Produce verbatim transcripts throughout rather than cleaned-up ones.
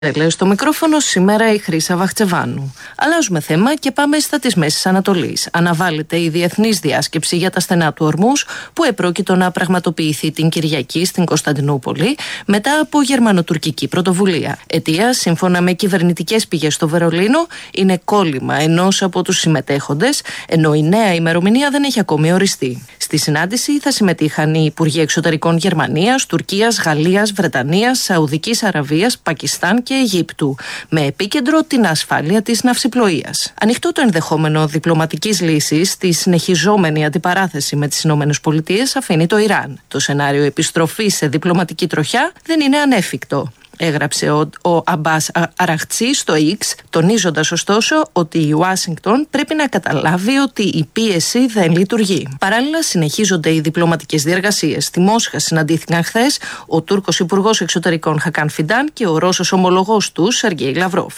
Λέω στο μικρόφωνο σήμερα η Χρύσα Βαχτσεβάνου. Αλλάζουμε θέμα και πάμε στα της Μέσης Ανατολής. Αναβάλλεται η διεθνής διάσκεψη για τα στενά του Ορμούζ που επρόκειτο να πραγματοποιηθεί την Κυριακή στην Κωνσταντινούπολη μετά από γερμανοτουρκική πρωτοβουλία. Αιτία, σύμφωνα με κυβερνητικές πηγές στο Βερολίνο, είναι κόλλημα ενός από τους συμμετέχοντες, ενώ η νέα ημερομηνία δεν έχει ακόμη οριστεί. Στη συνάντηση θα συμμετείχαν οι Υπουργοί Εξωτερικών Γερμανίας, Τουρκίας, Γαλλίας, Βρετανίας, Σαουδικής Αραβίας, Πακιστάν και Αιγύπτου, με επίκεντρο την ασφάλεια της ναυσιπλοείας. Ανοιχτό το ενδεχόμενο διπλωματικής λύσης στη συνεχιζόμενη αντιπαράθεση με τις ΗΠΑ αφήνει το Ιράν. Το σενάριο επιστροφής σε διπλωματική τροχιά δεν είναι ανέφικτο, έγραψε ο, ο Αμπάς Αραχτσί στο X, τονίζοντας ωστόσο ότι η Ουάσιγκτον πρέπει να καταλάβει ότι η πίεση δεν λειτουργεί. Παράλληλα, συνεχίζονται οι διπλωματικές διεργασίες. Στη Μόσχα συναντήθηκαν χθες ο Τούρκος Υπουργός Εξωτερικών Χακάν Φιντάν και ο Ρώσος ομολογός του Σεργέη Λαυρόφ.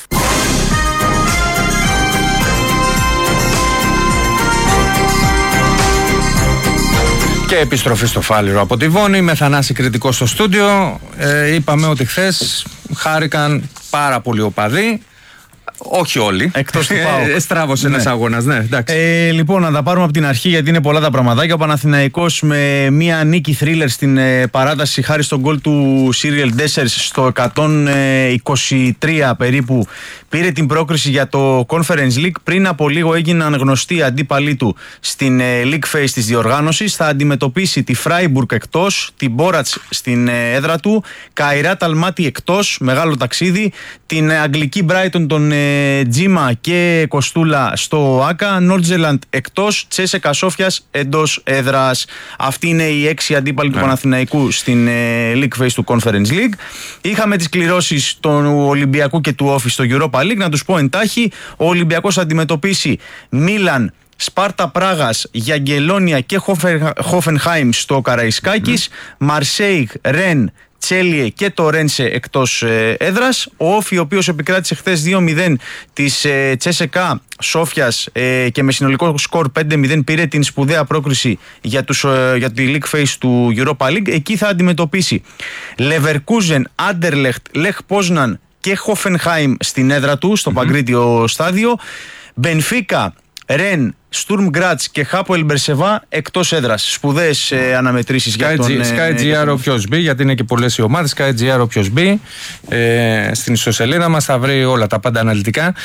Και επιστροφή στο Φάληρο από τη Βόνη με Θανάση Κρητικό στο στούντιο. Ε, είπαμε ότι χθες χάρηκαν πάρα πολλοί οπαδοί. Όχι όλοι. Εκτός του ΠΑΟΚ. Ε, στράβωσε ναι. ένας αγώνας, ναι, εντάξει. Ε, λοιπόν, να τα πάρουμε από την αρχή γιατί είναι πολλά τα πραγματάκια. Ο Παναθηναϊκός με μία νίκη θρίλερ στην ε, παράταση χάρη στον γκολ του Σύριελ Ντέσσερς στο εκατόν είκοσι τρία περίπου πήρε την πρόκριση για το Conference League. Πριν από λίγο έγιναν γνωστοί αντίπαλοι του στην ε, League Phase της διοργάνωσης. Θα αντιμετωπίσει τη Φράιμπουργκ εκτός, την Μπόρατς στην ε, έδρα του, Καϊράτ Αλμάτι εκτός, μεγάλο ταξίδι, την ε, Αγγλική Brighton των ε, Τζίμα και Κοστούλα στο Άκα, Νόρτζελαντ εκτός, Τσέσεκα Σόφιας εντός έδρας. Αυτοί είναι οι έξι αντίπαλοι yeah. του Παναθηναϊκού στην ε, League Phase του Conference League. Είχαμε τις κληρώσεις του Ολυμπιακού και του Όφη στο Europa League. Να τους πω εντάχει, ο Ολυμπιακός θα αντιμετωπίσει Μίλαν, Σπάρτα Πράγας, Γιαγκελόνια και Χόφενχάιμ στο Καραϊσκάκης, Μαρσέιγ, Ρεν, Τσέλιε και το Ρένσε εκτός ε, έδρας. Ο Όφη, ο οποίος επικράτησε χθες δύο μηδέν της ε, Τσέσεκα Σόφιας ε, και με συνολικό σκορ πέντε μηδέν πήρε την σπουδαία πρόκριση για, τους, ε, για τη League Phase του Europa League. Εκεί θα αντιμετωπίσει Λεβερκούζεν, Άντερλεχτ, Λεχ Πόσναν και Χόφενχάιμ στην έδρα του, στο mm-hmm. Παγκρίτιο στάδιο. Μπενφίκα, Ρεν, Στουρμ Γκράτς και Χάποελ Μπερσεβά εκτός έδρας. Σπουδαίες ε, αναμετρήσεις για τον... Sky τζι αρ όποιος μπει, γιατί είναι και πολλές οι ομάδες. Sky τζι αρ όποιος μπει. Ε, στην ιστοσελίδα μας θα βρει όλα τα πάντα αναλυτικά.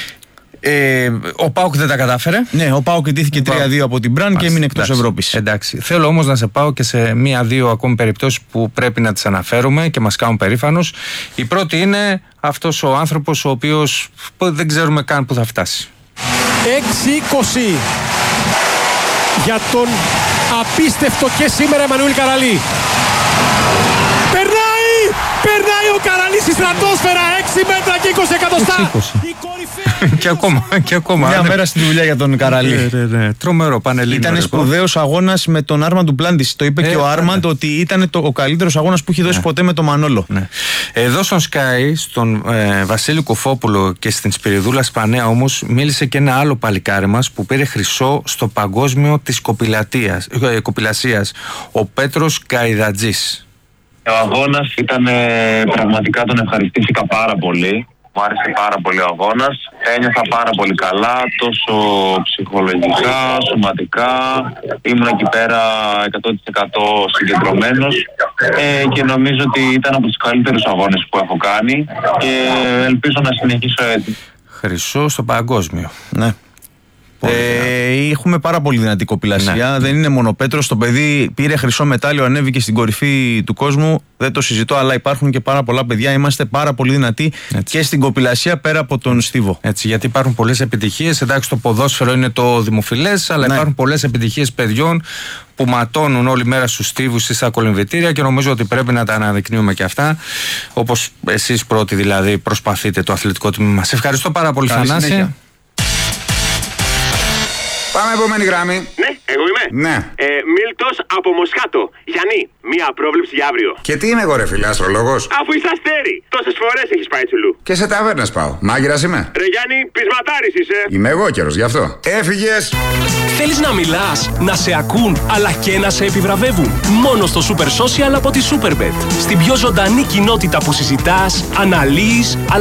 Ε, ο ΠΑΟΚ δεν τα κατάφερε. Ναι, ο ΠΑΟΚ ετήθηκε τρία δύο από την Μπραν και έμεινε εκτός Ευρώπης. Εντάξει. Θέλω όμως να σε πάω και σε μία-δύο ακόμη περιπτώσεις που πρέπει να τις αναφέρουμε και μας κάνουν περήφανος. Η πρώτη είναι αυτός ο άνθρωπος ο οποίος δεν ξέρουμε καν που θα φτάσει. έξι είκοσι για τον απίστευτο και σήμερα Εμμανουήλ Καραλή. Περνάει! Περνάει ο Καραλής στη στρατόσφαιρα, έξι μέτρα και είκοσι εκατοστά. Η κορυφαία... και ακόμα, και ακόμα. Μια μέρα στη δουλειά για τον Καραλή. Ναι, ναι, ναι. Τρομερό, πανελλήνιο. Ήταν σπουδαίος αγώνας με τον Άρμαντ Ντουπλάντης. Το είπε ε, και ο Άρμαντ ναι. ότι ήταν το, ο καλύτερος αγώνας που έχει δώσει ναι. ποτέ με τον Μανόλο. Ναι. Εδώ στον Sky, στον ε, Βασίλη Κουφόπουλο και στην Σπυριδούλα Σπανέα όμως, μίλησε και ένα άλλο παλικάρι μας που πήρε χρυσό στο παγκόσμιο της ε, κοπηλασίας, ο Πέτρος Καϊδατζής. Ο αγώνας ήταν ε, πραγματικά, τον ευχαριστήθηκα πάρα πολύ. Μου άρεσε πάρα πολύ ο αγώνας. Ένιωθα πάρα πολύ καλά, τόσο ψυχολογικά, σωματικά. Ήμουν εκεί πέρα εκατό τοις εκατό συγκεντρωμένος ε, και νομίζω ότι ήταν από τους καλύτερους αγώνες που έχω κάνει και ελπίζω να συνεχίσω έτσι. Χρυσό στο παγκόσμιο. Ναι. Ε, έχουμε πάρα πολύ δυνατή κοπηλασία. Ναι. Δεν είναι μόνο ο Πέτρος. Το παιδί πήρε χρυσό μετάλλιο, ανέβηκε στην κορυφή του κόσμου. Δεν το συζητώ, αλλά υπάρχουν και πάρα πολλά παιδιά. Είμαστε πάρα πολύ δυνατοί έτσι. Και στην κοπηλασία πέρα από τον Στίβο. Έτσι, γιατί υπάρχουν πολλές επιτυχίες. Εντάξει, το ποδόσφαιρο είναι το δημοφιλές, αλλά ναι. υπάρχουν πολλές επιτυχίες παιδιών που ματώνουν όλη μέρα στους στίβους ή στα κολυμβητήρια και νομίζω ότι πρέπει να τα αναδεικνύουμε και αυτά. Όπως εσείς πρώτοι δηλαδή προσπαθείτε το αθλητικό τμήμα. Σε ευχαριστώ πάρα πολύ, Θανάση. Πάμε επόμενη γραμμή. Ναι, εγώ είμαι. Ναι. Ε, Μίλτος από Μοσχάτο. Γιάννη, μία πρόβλεψη για αύριο. Και τι είμαι εγώ, ρε φίλε, αστρολόγος? Αφού είσαι αστέρι, τόσες φορές έχεις πάει τσουλού. Και σε ταβέρνες πάω. Μάγειρας είμαι. Ρε Γιάννη, πεισματάρης είσαι. Είμαι εγώ καιρος, γι' αυτό. Έφυγες. Θέλεις να μιλάς, να σε ακούν, αλλά και να σε επιβραβεύουν? Μόνο στο Super Social από τη Superbet. Στην πιο ζωντανή κοινότητα που συζητάς, αναλύεις,